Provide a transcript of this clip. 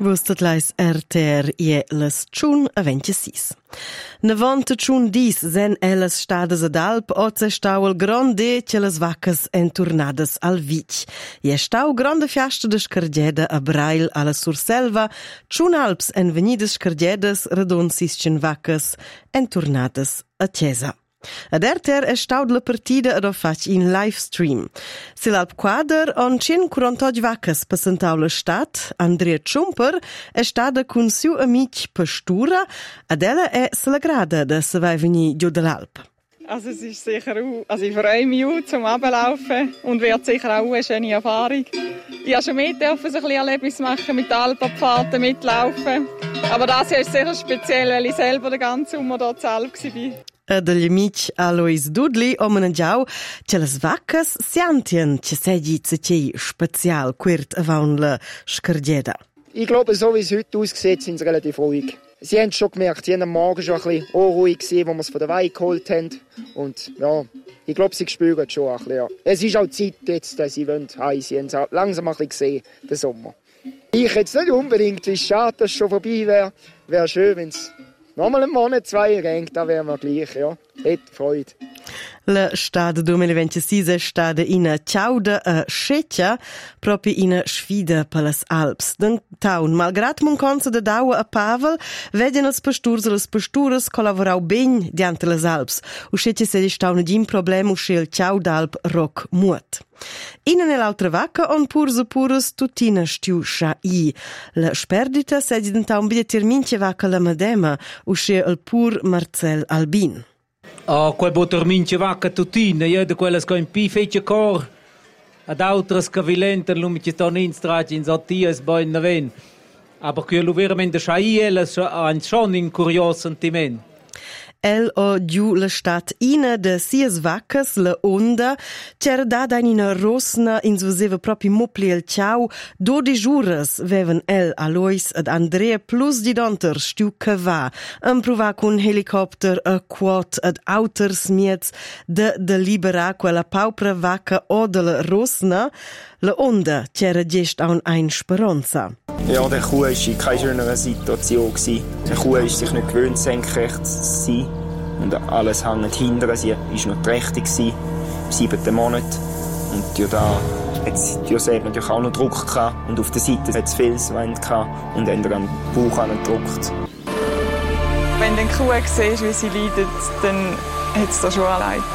Vostat lais RTR ie las tschun a 26. Navanta tschun dis zen ellas stadas ad Alp oze stau al grande che las vaccas enturnadas al vic. Ie stau grande fiasta de scardieda a Brail alla Surselva, tschun Alps en venidas scardedas redonsis cen vaccas enturnadas a Chiesa. Ad RTR è stau la partida ad fac in live stream. Sil'Alp Quader on 148 vaccas passantau la stat, Andrea Tschumper è stada cun siu amic Pastura, ad ella è se la grada da se vai veni giù dall'Alp. Also es ist sicher auch, also ich freue mich auch zum Ablaufen und wird sicher auch eine schöne Erfahrung. Ich habe schon mit dürfen, so ein bisschen Erlebnis machen mit Alpenabfahrten, mitlaufen. Aber das hier ist sicher speziell, weil ich selber den ganzen Sommer dort zu Alp war. Dagli amici Alois Dudley omenaggiau che las vaccas siantien che segi c'è spezial quirt avon la scardieda. Ich glaube, so wie es heute aussieht, sind sie relativ ruhig. Sie haben es schon gemerkt, sie haben am Morgen schon ein bisschen unruhig gewesen, wo wir es von der Weide geholt haben. Und ja, ich glaube, sie spüren es schon ein bisschen. Ja. Es ist auch Zeit jetzt, dass sie heim wollen. Sie haben es langsam ein bisschen gesehen, den Sommer. Ich jetzt nicht unbedingt, es ist schade, dass es schon vorbei wäre. Wäre schön, wenn es nochmal einen Monat, 2 renkt, da wären wir gleich, ja. Hätte Freude. La stada 2026 è stada ina ciauda a Sceccia, proprio ina sfida per las Alps. Den taun, malgrat mon consa da daua a Pavel, veden els pasturs e les pasturas collaborau ben diante las Alps. U Sceccia se stau negin problem usce il ciauda Alp roc muot. Ina nell'altra vacca on pursa puras tutina stiu scha i. La sperdita se dentau un biglietir mince vacca la Madema, usce il pur Marcel Albin. Quel botter mince vacca tutina, io de quelles che in pi fece cor ad altres che vilenten lumici sto in strage in sottias bei naven. Aber che lu veramente schaiele ein schon in curios sentiment. El o giù la stat ina de sias vaccas, la onda, c'era dada in rosna in svaseva proprio mopli el ciao, 12 uras veven el Alois ad Andrea plus di donter stiu cava, improva con helicopter a quad ad auters miets de libera quella paupra vacca o de la rosna, la onda c'era gest an ein speranza. Ja, der Kuh war in keiner schöneren Situation. Der Kuh ist sich nicht gewöhnt, senkrecht zu sein. Und alles hängt hinter. Sie war noch trächtig, 7. Monat. Und ja, da hat sie natürlich auch noch Druck gehabt. Und auf der Seite hat es viel Wind gehabt. Und dann am Bauch gedruckt. Wenn du die Kuh siehst, wie sie leidet, dann hat es da schon allein.